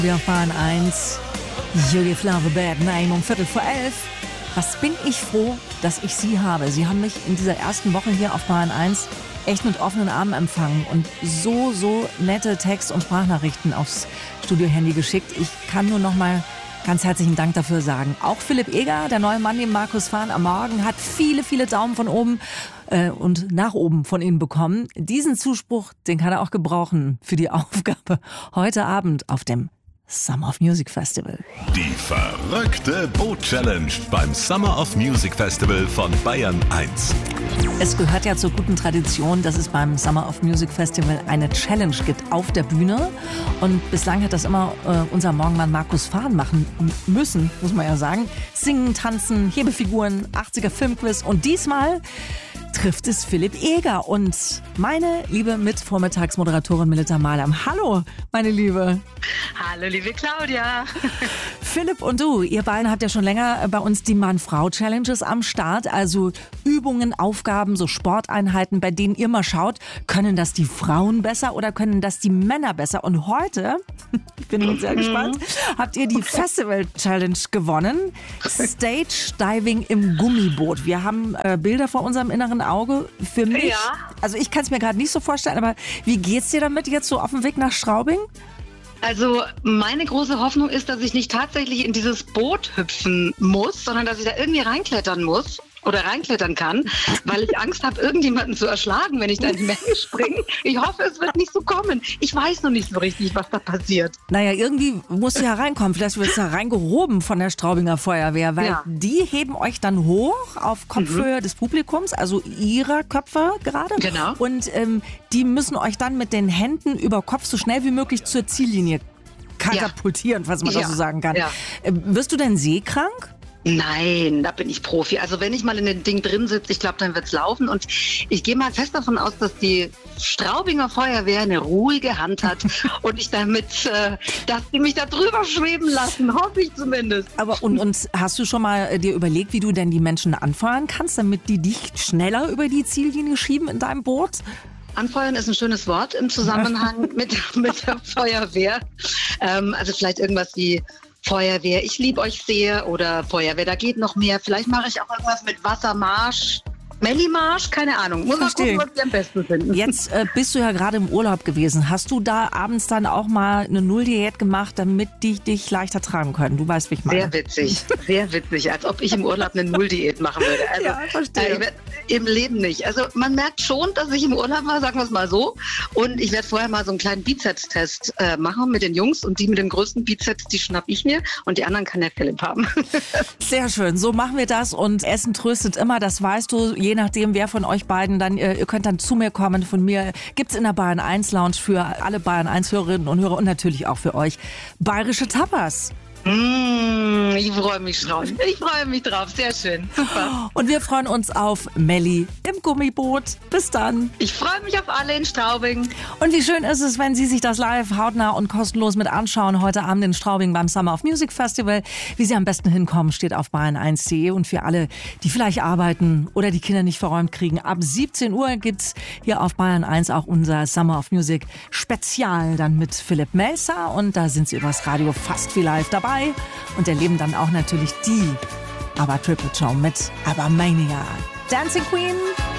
Wir auf Bahn 1, You Give Love a Bad Name um 11:15. Was bin ich froh, dass ich Sie habe. Sie haben mich in dieser ersten Woche hier auf Bahn 1 echt mit offenen Armen empfangen und so nette Text- und Sprachnachrichten aufs Studio-Handy geschickt. Ich kann nur noch mal ganz herzlichen Dank dafür sagen. Auch Philipp Eger, der neue Mann neben Markus Fahn am Morgen, hat viele Daumen von oben und nach oben von Ihnen bekommen. Diesen Zuspruch, den kann er auch gebrauchen für die Aufgabe heute Abend auf dem Summer of Music Festival. Die verrückte Boot-Challenge beim Summer of Music Festival von Bayern 1. Es gehört ja zur guten Tradition, dass es beim Summer of Music Festival eine Challenge gibt auf der Bühne. Und bislang hat das immer unser Morgenmann Markus Fahn machen müssen, muss man ja sagen. Singen, tanzen, Hebefiguren, 80er Filmquiz. Und diesmal trifft es Philipp Eger und meine liebe Mitvormittagsmoderatorin Melita Malam. Hallo, meine Liebe. Hallo, liebe Claudia. Philipp und du, ihr beiden habt ja schon länger bei uns die Mann-Frau-Challenges am Start. Also Übungen, Aufgaben, so Sporteinheiten, bei denen ihr mal schaut, können das die Frauen besser oder können das die Männer besser? Und heute, ich bin sehr gespannt, habt ihr die Festival-Challenge gewonnen. Stage Diving im Gummiboot. Wir haben Bilder vor unserem inneren Auge. Für mich, Ja. Also ich kann es mir gerade nicht so vorstellen, aber wie geht's dir damit jetzt so auf dem Weg nach Straubing? Also meine große Hoffnung ist, dass ich nicht tatsächlich in dieses Boot hüpfen muss, sondern dass ich da irgendwie reinklettern muss oder reinklettern kann, weil ich Angst habe, irgendjemanden zu erschlagen, wenn ich da in die Menge springe. Ich hoffe, es wird nicht so kommen. Ich weiß noch nicht so richtig, was da passiert. Naja, irgendwie musst du ja reinkommen. Vielleicht wirst du ja reingehoben von der Straubinger Feuerwehr, weil Ja. die heben euch dann hoch auf Kopfhöhe des Publikums, also ihrer Köpfe gerade. Genau. Und die müssen euch dann mit den Händen über Kopf so schnell wie möglich zur Ziellinie katapultieren, falls man das Ja. so sagen kann. Ja. Wirst du denn seekrank? Nein, da bin ich Profi. Also wenn ich mal in dem Ding drin sitze, ich glaube, dann wird's laufen. Und ich gehe mal fest davon aus, dass die Straubinger Feuerwehr eine ruhige Hand hat und ich damit, dass die mich da drüber schweben lassen, hoffe ich zumindest. Aber und hast du schon mal dir überlegt, wie du denn die Menschen anfeuern kannst, damit die dich schneller über die Ziellinie schieben in deinem Boot? Anfeuern ist ein schönes Wort im Zusammenhang mit der Feuerwehr. Also vielleicht irgendwas wie Feuerwehr, ich liebe euch sehr oder Feuerwehr, da geht noch mehr. Vielleicht mache ich auch irgendwas mit Wassermarsch, Mellimarsch, keine Ahnung. Muss man Verstehe. gucken, was wir am besten finden. Jetzt bist du ja gerade im Urlaub gewesen. Hast du da abends dann auch mal eine Nulldiät gemacht, damit die dich leichter tragen können? Du weißt, wie ich meine. Sehr witzig, als ob ich im Urlaub eine Nulldiät machen würde. Also, Ja, verstehe. Im Leben nicht. Also man merkt schon, dass ich im Urlaub war, sagen wir es mal so. Und ich werde vorher mal so einen kleinen Bizeps-Test machen mit den Jungs. Und die mit den größten Bizeps, die schnapp ich mir. Und die anderen kann der Philipp haben. Sehr schön, so machen wir das. Und Essen tröstet immer, das weißt du. Je nachdem, wer von euch beiden dann, ihr könnt dann zu mir kommen. Von mir gibt's in der Bayern 1 Lounge für alle Bayern 1 Hörerinnen und Hörer und natürlich auch für euch bayerische Tapas. Ich freue mich drauf. Sehr schön. Super. Und wir freuen uns auf Melli im Gummiboot. Bis dann. Ich freue mich auf alle in Straubing. Und wie schön ist es, wenn Sie sich das live, hautnah und kostenlos mit anschauen. Heute Abend in Straubing beim Summer of Music Festival. Wie Sie am besten hinkommen, steht auf bayern1.de. Und für alle, die vielleicht arbeiten oder die Kinder nicht verräumt kriegen, ab 17 Uhr gibt's hier auf Bayern 1 auch unser Summer of Music Spezial. Dann mit Philipp Melzer. Und da sind Sie übers Radio fast wie live dabei. Und erleben dann auch natürlich die Aber Triple Show mit Aber Mania. Dancing Queen.